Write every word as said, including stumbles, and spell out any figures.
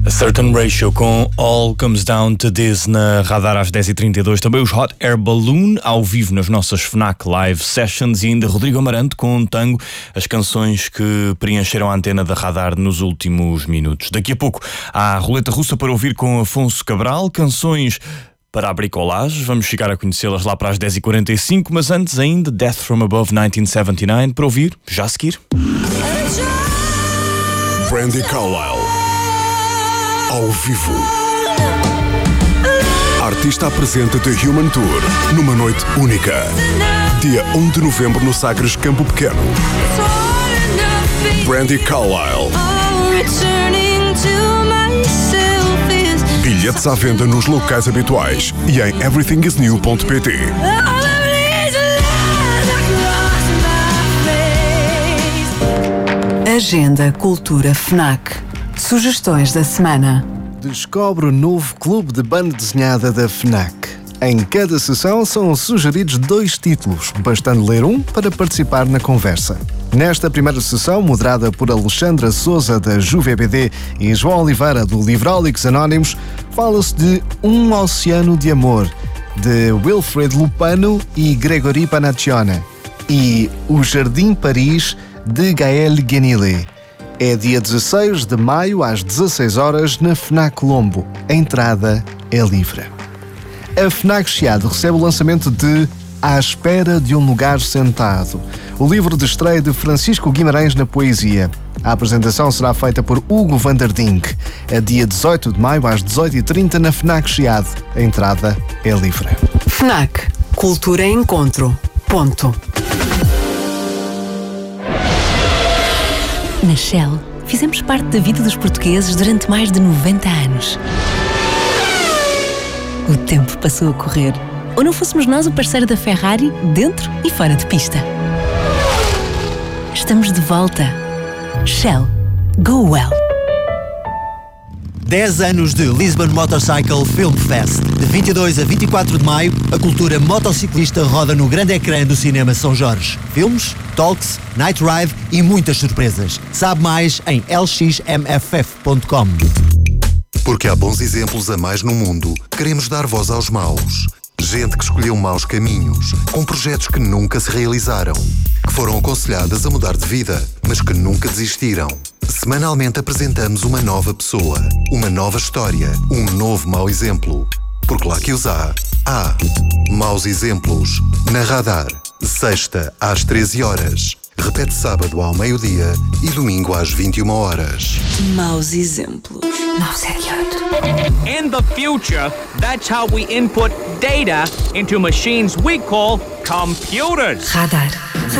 A Certain Ratio com All Comes Down to This na Radar às dez e trinta e dois. Também os Hot Air Balloon ao vivo nas nossas FNAC Live Sessions e ainda Rodrigo Amarante com um tango, as canções que preencheram a antena da Radar nos últimos minutos. Daqui a pouco há a Roleta Russa para ouvir com Afonso Cabral, canções para a bricolagem. Vamos ficar a conhecê-las lá para as dez e quarenta e cinco, mas antes ainda Death from Above nineteen seventy-nine para ouvir já a seguir. Brandi Carlile ao vivo. A artista apresenta The Human Tour numa noite única. Dia um de novembro no Sagres Campo Pequeno. Brandi Carlile. Bilhetes à venda nos locais habituais e em everything is new ponto pt. Agenda Cultura FNAC. Sugestões da semana. Descobre o novo clube de banda desenhada da FNAC. Em cada sessão são sugeridos dois títulos, bastando ler um para participar na conversa. Nesta primeira sessão, moderada por Alexandra Souza da Juve B D e João Oliveira do Livrólicos Anónimos, fala-se de Um Oceano de Amor, de Wilfred Lupano e Gregory Panaccione, e O Jardim Paris, de Gaël Guenillet. É dia dezasseis de maio, às dezasseis horas, na FNAC Lombo. A entrada é livre. A FNAC Chiado recebe o lançamento de À Espera de um Lugar Sentado, o livro de estreia de Francisco Guimarães na poesia. A apresentação será feita por Hugo van der Dink. É dia dezoito de maio, às dezoito e trinta, na FNAC Chiado. A entrada é livre. FNAC. Cultura em Encontro. Ponto. Na Shell, fizemos parte da vida dos portugueses durante mais de noventa anos. O tempo passou a correr. Ou não fôssemos nós o parceiro da Ferrari, dentro e fora de pista. Estamos de volta. Shell. Go well. dez anos de Lisbon Motorcycle Film Fest. De vinte e dois a vinte e quatro de maio, a cultura motociclista roda no grande ecrã do Cinema São Jorge. Filmes, talks, night ride e muitas surpresas. Sabe mais em l x m f f ponto com. Porque há bons exemplos a mais no mundo, queremos dar voz aos maus. Gente que escolheu maus caminhos, com projetos que nunca se realizaram, que foram aconselhadas a mudar de vida, mas que nunca desistiram. Semanalmente apresentamos uma nova pessoa, uma nova história, um novo mau exemplo. Porque lá que os há, há maus exemplos. Na Radar, sexta às treze horas. Repete sábado ao meio-dia e domingo às vinte e uma horas. Maus exemplos. In the future, that's how we input data into machines we call computers. Radar.